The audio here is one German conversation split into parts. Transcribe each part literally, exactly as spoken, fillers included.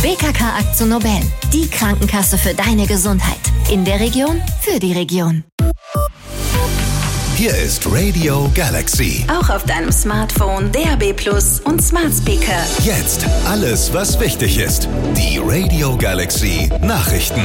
B K K Akzo Nobel, die Krankenkasse für deine Gesundheit. In der Region, für die Region. Hier ist Radio Galaxy. Auch auf deinem Smartphone, D A B Plus und Smart Speaker. Jetzt alles, was wichtig ist. Die Radio Galaxy Nachrichten.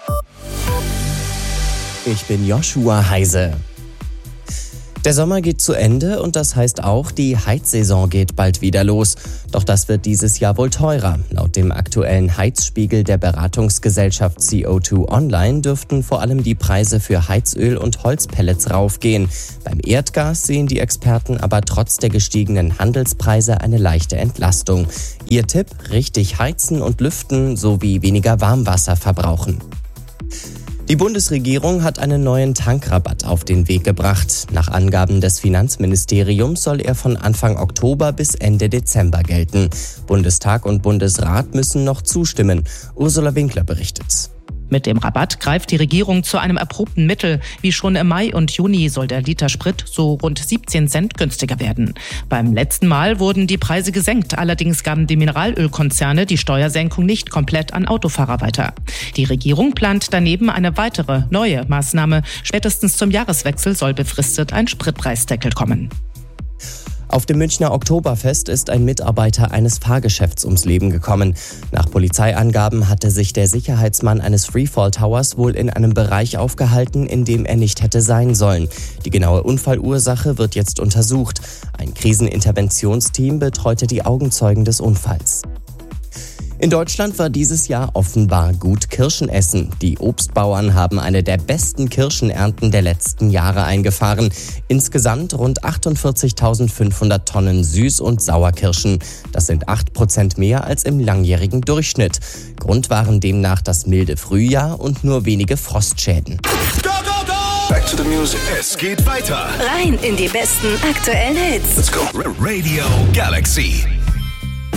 Ich bin Joshua Heise. Der Sommer geht zu Ende und das heißt auch, die Heizsaison geht bald wieder los. Doch das wird dieses Jahr wohl teurer. Laut dem aktuellen Heizspiegel der Beratungsgesellschaft C O zwei Online dürften vor allem die Preise für Heizöl und Holzpellets raufgehen. Beim Erdgas sehen die Experten aber trotz der gestiegenen Handelspreise eine leichte Entlastung. Ihr Tipp: richtig heizen und lüften sowie weniger Warmwasser verbrauchen. Die Bundesregierung hat einen neuen Tankrabatt auf den Weg gebracht. Nach Angaben des Finanzministeriums soll er von Anfang Oktober bis Ende Dezember gelten. Bundestag und Bundesrat müssen noch zustimmen. Ursula Winkler berichtet. Mit dem Rabatt greift die Regierung zu einem erprobten Mittel. Wie schon im Mai und Juni soll der Liter Sprit so rund siebzehn Cent günstiger werden. Beim letzten Mal wurden die Preise gesenkt. Allerdings gaben die Mineralölkonzerne die Steuersenkung nicht komplett an Autofahrer weiter. Die Regierung plant daneben eine weitere, neue Maßnahme. Spätestens zum Jahreswechsel soll befristet ein Spritpreisdeckel kommen. Auf dem Münchner Oktoberfest ist ein Mitarbeiter eines Fahrgeschäfts ums Leben gekommen. Nach Polizeiangaben hatte sich der Sicherheitsmann eines Freefall Towers wohl in einem Bereich aufgehalten, in dem er nicht hätte sein sollen. Die genaue Unfallursache wird jetzt untersucht. Ein Kriseninterventionsteam betreute die Augenzeugen des Unfalls. In Deutschland war dieses Jahr offenbar gut Kirschen essen. Die Obstbauern haben eine der besten Kirschenernten der letzten Jahre eingefahren. Insgesamt rund achtundvierzigtausendfünfhundert Tonnen Süß- und Sauerkirschen. Das sind acht Prozent mehr als im langjährigen Durchschnitt. Grund waren demnach das milde Frühjahr und nur wenige Frostschäden. Go, go, go! Back to the music. Es geht weiter. Rein in die besten aktuellen Hits. Let's go. Radio Galaxy.